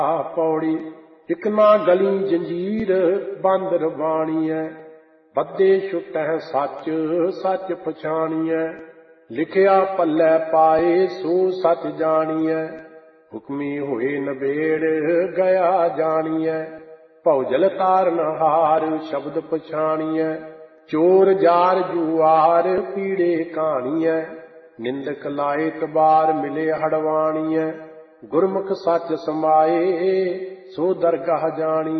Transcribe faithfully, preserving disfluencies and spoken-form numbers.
पौड़ी इक ना गली जंजीर बंदर बाणीऐ बदे छुटै सच सच पछाणीऐ लिखिया पल्लै पाए सो सच जाणीऐ हुक्मी होए नबेड़ गया जाणीऐ भौजल तारन हार शब्द पछाणीऐ चोर जार जुआर पीड़े कहाणीऐ निंदक लाए तबार मिले हड़वाणीऐ गुरमुख सच समाए सो दरगाह जानी।